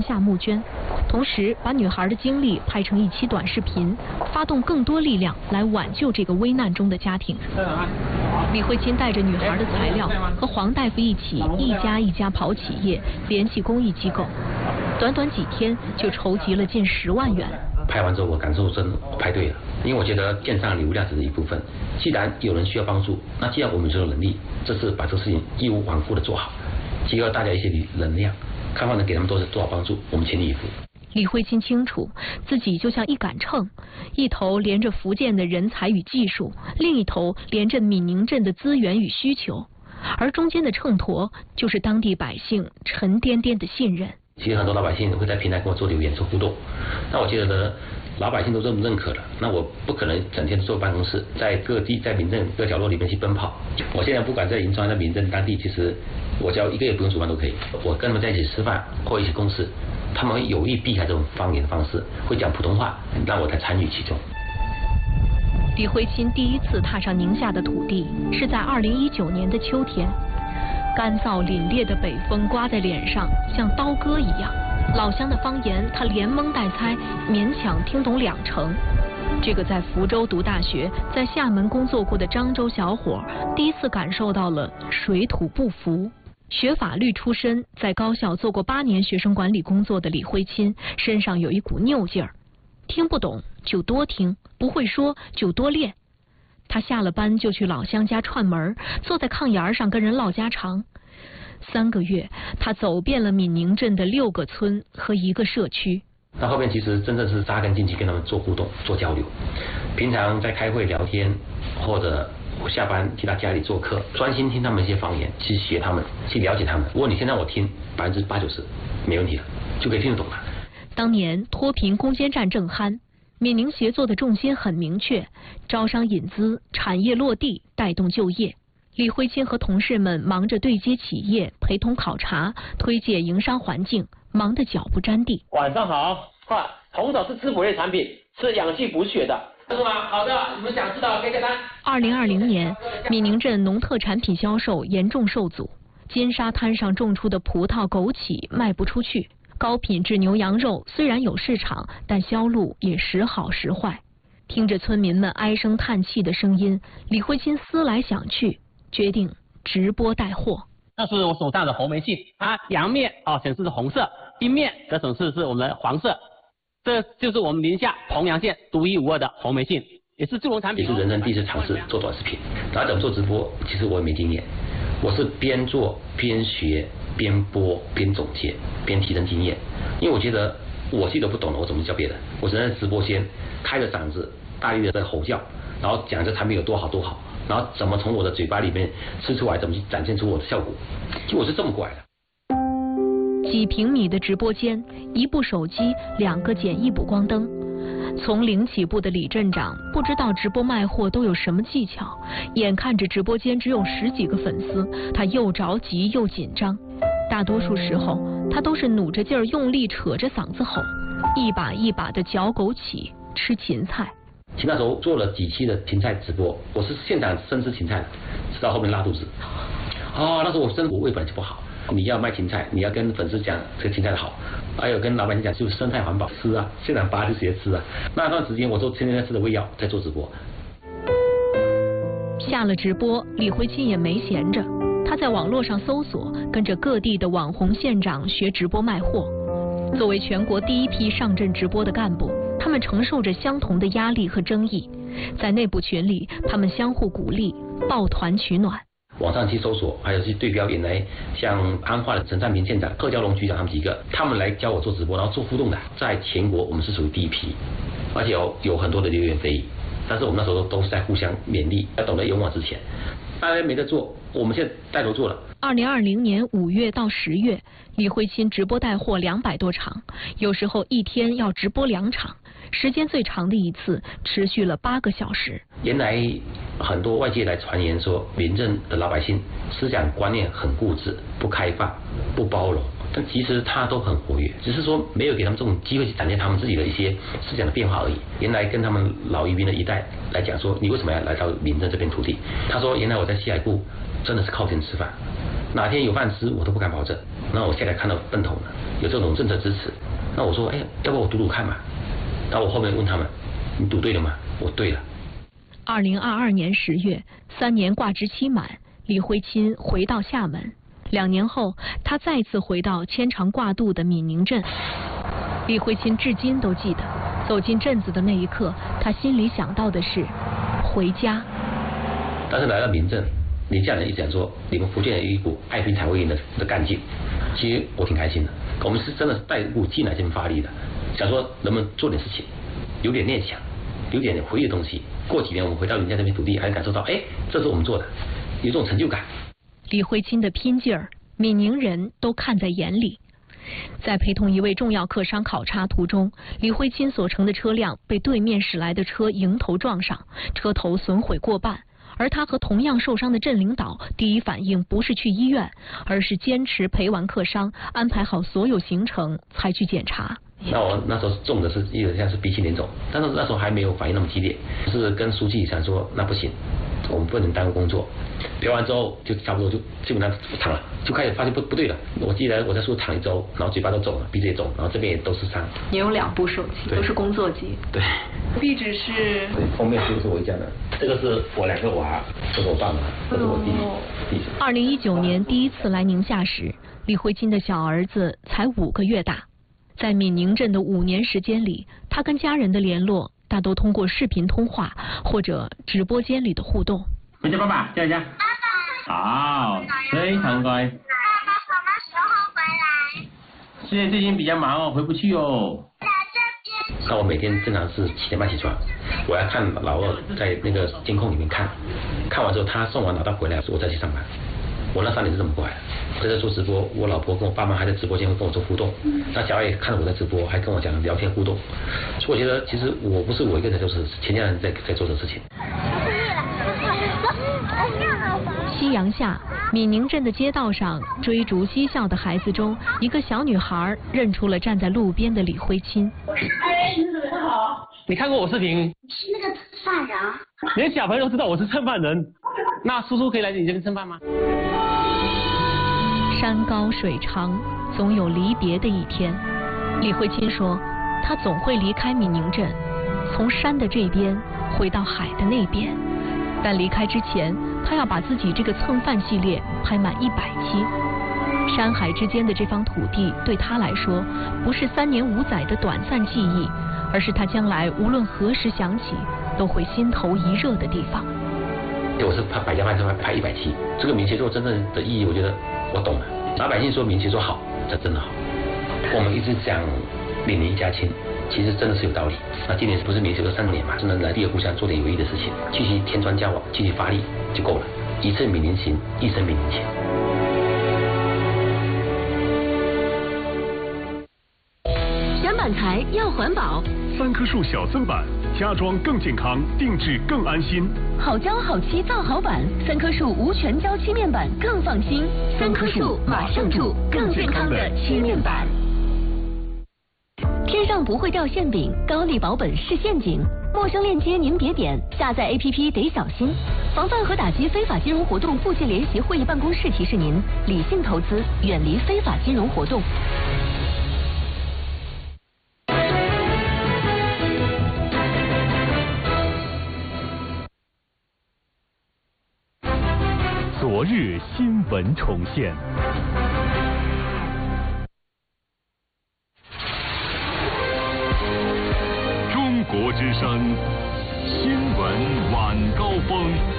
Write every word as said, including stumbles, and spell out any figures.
下募捐，同时把女孩的经历拍成一期短视频，发动更多力量来挽救这个危难中的家庭。李慧钦带着女孩的材料，和黄大夫一起一家一家跑企业，联系公益机构，短短几天就筹集了近十万元。 拍完之后，我感受真拍对了，因为我觉得线上流量只是一部分。既然有人需要帮助，那既然我们就有能力，这次把这个事情义无反顾的做好，集合大家一些能量，看看能给他们多多少帮助，我们全力以赴。 李慧钦清楚，自己就像一杆秤，一头连着福建的人才与技术，另一头连着闽宁镇的资源与需求，而中间的秤砣就是当地百姓沉甸甸的信任。 其实很多老百姓会在平台跟我做留言做互动，那我觉得呢，老百姓都这么认可了，那我不可能整天坐办公室，在各地在民政各角落里面去奔跑。我现在不管在银川在民政当地，其实我只要一个月不用煮饭都可以，我跟他们在一起吃饭或一起共事，他们会有意避开这种方言的方式，会讲普通话，让我才参与其中。 李慧钦第一次踏上宁夏的土地，是在二零一九年的秋天。干燥凛冽的北风刮在脸上，像刀割一样。老乡的方言，他连蒙带猜，勉强听懂两成。这个在福州读大学、在厦门工作过的漳州小伙，第一次感受到了水土不服。学法律出身，在高校做过八年学生管理工作的李慧钦，身上有一股拗劲儿。听不懂就多听，不会说就多练。他下了班就去老乡家串门，坐在炕沿上跟人唠家常。三个月，他走遍了闽宁镇的六个村和一个社区。 到后面其实真正是扎根进去，跟他们做互动、做交流。平常在开会聊天，或者下班去他家里做客，专心听他们一些方言，去学他们，去了解他们。如果你现在我听百分之八九十没问题了，就可以听得懂了。 当年脱贫攻坚战正酣。闽宁协作的重心很明确，招商引资、产业落地、带动就业。李慧钦和同事们忙着对接企业、陪同考察、推介营商环境，忙得脚不沾地。 晚上好，啊，红枣是滋补类产品，是养气补血的。是吗？好的，你们想知道给个单。 二零二零年，闽宁镇农特产品销售严重受阻，金沙滩上种出的葡萄、枸杞卖不出去。高品质牛羊肉虽然有市场，但销路也时好时坏。听着村民们唉声叹气的声音，李慧钦思来想去，决定直播带货。 那是我手上的红梅杏，它阳面啊显示是红色，阴面则显示是我们的黄色。这就是我们宁夏洪阳县独一无二的红梅杏，也是助农产品。 也是人生第一次尝试做短视频，然后怎么做直播，其实我也没经验，我是边做边学。边播边总结边提升经验，因为我觉得我自己都不懂了，我怎么教别人？我只能在直播间开着嗓子大力的在吼叫，然后讲这产品有多好多好，然后怎么从我的嘴巴里面吃出来，怎么去展现出我的效果，就我是这么过来的。 几平米的直播间，一部手机，两个简易补光灯。从零起步的李镇长不知道直播卖货都有什么技巧，眼看着直播间只有十几个粉丝，他又着急又紧张。大多数时候，他都是努着劲儿用力扯着嗓子吼，一把一把的嚼枸杞、吃芹菜。 其实那时候做了几期的芹菜直播，我是现场生吃芹菜的，吃到后面拉肚子。哦，那时候我真的我胃本来就不好。你要卖芹菜，你要跟粉丝讲这个芹菜的好，还有跟老板娘讲就是生态环保，吃啊，现场拔就直接吃啊。那段时间我都天天在吃的胃药，在做直播。 下了直播，李慧钦也没闲着，他在网络上搜索，跟着各地的网红县长学直播卖货。作为全国第一批上阵直播的干部，他们承受着相同的压力和争议，在内部群里，他们相互鼓励，抱团取暖。 网上去搜索，还有去对标原来像安化的陈占平县长、贺娇龙局长他们几个，他们来教我做直播，然后做互动的，在全国我们是属于第一批，而且有有很多的流言蜚语，但是我们那时候都是在互相勉励，要懂得勇往直前。大家没得做，我们现在带头做了。 二零二零年五月到十月，李慧钦直播带货两百多场，有时候一天要直播两场，时间最长的一次持续了八个小时。 原来很多外界来传言说，民政的老百姓思想观念很固执、不开放、不包容，但其实他都很活跃，只是说没有给他们这种机会去展现他们自己的一些思想的变化而已。原来跟他们老渔民的一代来讲说，你为什么要来到民政这片土地？他说，原来我在西海固真的是靠天吃饭， 哪天有饭吃我都不敢保证。那我现在看到奔头了，有这种政策支持，那我说，哎，要不我赌赌看嘛？然后我后面问他们，你赌对了吗？我对了。 二零二二年十月，三年挂职期满，李辉钦回到厦门。两年后，他再次回到牵肠挂肚的闽宁镇。李辉钦至今都记得，走进镇子的那一刻，他心里想到的是回家。 但是来到闽镇，李家人一直讲说，你们福建有一股爱拼才会赢的的干劲。其实我挺开心的，我们是真的是带一股劲来这边发力的，想说能不能做点事情，有点念想，有点回忆的东西。过几年我们回到人家这片土地，还感受到，哎，这是我们做的，有种成就感。 李辉钦的拼劲儿，闽宁人都看在眼里。在陪同一位重要客商考察途中，李辉钦所乘的车辆被对面驶来的车迎头撞上，车头损毁过半。而他和同样受伤的镇领导第一反应不是去医院，而是坚持陪完客商，安排好所有行程才去检查。 那我那时候中的是一个像是鼻青脸肿，但是那时候还没有反应那么激烈，是跟书记想说那不行，我们不能耽误工作。陪完之后就差不多就基本上躺了，就开始发现不不对了。我记得我在树躺一周，然后嘴巴都肿了，鼻子也肿，然后这边也都是伤。 你有两部手机，都是工作机。 对。 壁纸是。 对，封面这个是我家的，这个是我两个娃，这是我爸妈，这是我弟弟。 二零一九年第一次来宁夏时，李辉钦的小儿子才五个月大。在闽宁镇的五年时间里，他跟家人的联络大都通过视频通话或者直播间里的互动。 回家，爸爸，叫一下。爸爸。好，非常乖。爸爸什么时候回来？ 现在最近比较忙哦，回不去哦。 那我每天正常是七点半起床，我要看老二在那个监控里面看，看完之后他送完老大回来，我再去上班。我那三年是这么过来的。我在做直播，我老婆跟我爸妈还在直播间会跟我做互动，那小孩也看着我在直播，还跟我讲聊天互动。所以我觉得其实我不是我一个人在做事，是全家人在在做这个事情。 夕阳下，闽宁镇的街道上，追逐嬉笑的孩子中，一个小女孩认出了站在路边的李辉钦。 哎，你怎么好？你看过我视频？ 你是那个犯人？ 连小朋友都知道我是蹭饭人，那叔叔可以来你这边蹭饭吗？ 山高水长，总有离别的一天。李辉钦说，他总会离开闽宁镇，从山的这边回到海的那边。但离开之前，他要把自己这个蹭饭系列拍满一百期。山海之间的这方土地对他来说，不是三年五载的短暂记忆，而是他将来无论何时想起，都会心头一热的地方。 我是拍百家饭是拍一百期，这个闽协作真正的意义，我觉得我懂了。老百姓说闽协作好，这真的好。我们一直讲闽宁一家亲，其实真的是有道理。那今年不是闽协作三年嘛，真的来第二故乡做点有意义的事情，继续添砖加瓦，继续发力就够了。一次闽宁行，一生闽宁情。 选板材要环保， 三棵树小增板，家装更健康，定制更安心。 好胶好漆造好板，三棵树无全胶漆面板更放心。三棵树马上住，更健康的漆面板。天上不会掉馅饼，高丽保本是陷阱。陌生链接您别点，下载 A P P 得小心。防范和打击非法金融活动部界联席会议办公室提示您：理性投资，远离非法金融活动。 昨日新闻重现。中国之声新闻晚高峰。